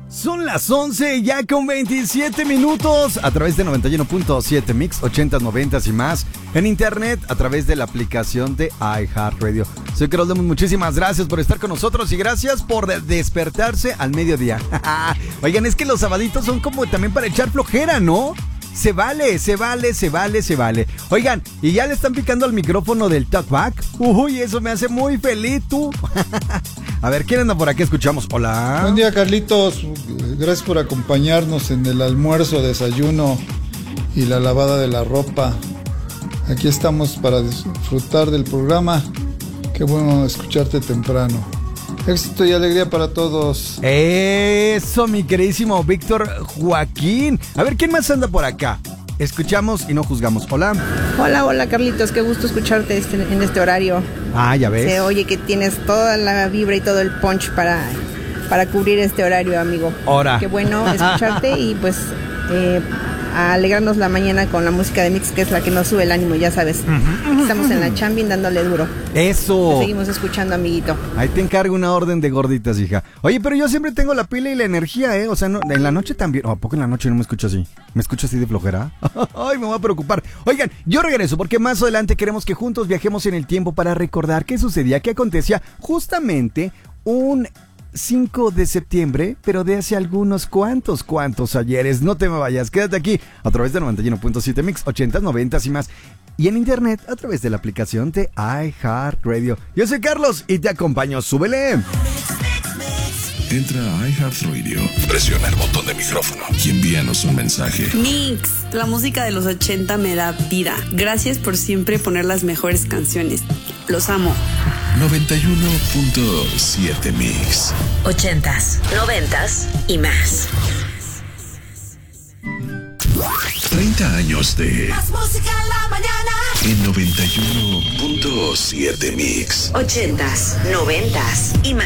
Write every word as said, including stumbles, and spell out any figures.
Son las once ya con veintisiete minutos a través de noventa y uno punto siete Mix, ochentas, noventas y más. En internet a través de la aplicación de iHeartRadio. Soy Carlos Lemus, muchísimas gracias por estar con nosotros y gracias por de- despertarse al mediodía. Oigan, es que los sabaditos son como también para echar flojera, ¿no? Se vale, se vale, se vale, se vale. Oigan, ¿y ya le están picando al micrófono del talkback? Uy, eso me hace muy feliz, tú. A ver, ¿quién anda por aquí? Escuchamos. Hola. Buen día, Carlitos. Gracias por acompañarnos en el almuerzo, desayuno y la lavada de la ropa. Aquí estamos para disfrutar del programa. Qué bueno escucharte temprano. Éxito y alegría para todos. Eso, mi queridísimo Víctor Joaquín. A ver, ¿quién más anda por acá? Escuchamos y no juzgamos. Hola. Hola, hola Carlitos, qué gusto escucharte este, en este horario. Ah, ya ves. Se oye que tienes toda la vibra y todo el punch para, para cubrir este horario, amigo. Ahora. Qué bueno escucharte y pues eh, a alegrarnos la mañana con la música de Mix, que es la que nos sube el ánimo, ya sabes. Aquí estamos en la chambin dándole duro. Eso. Te seguimos escuchando, amiguito. Ahí te encargo una orden de gorditas, hija. Oye, pero yo siempre tengo la pila y la energía, ¿eh? O sea, no, en la noche también. ¿O a poco en la noche no me escucho así? ¿Me escucho así de flojera? Ay, me voy a preocupar. Oigan, yo regreso porque más adelante queremos que juntos viajemos en el tiempo para recordar qué sucedía, qué acontecía justamente un cinco de septiembre, pero de hace algunos cuantos, cuantos ayeres. No te me vayas, quédate aquí a través de noventa y uno punto siete Mix, ochentas, noventas y más. Y en internet a través de la aplicación de iHeartRadio. Yo soy Carlos y te acompaño. ¡Súbele! Entra a iHeartRadio, presiona el botón de micrófono y envíanos un mensaje. Mix, la música de los ochenta me da vida. Gracias por siempre poner las mejores canciones. Los amo. noventa y uno punto siete Mix. Ochentas, noventas y más. treinta años de Más música en la mañana. en noventa y uno punto siete Mix. Ochentas, noventas y más.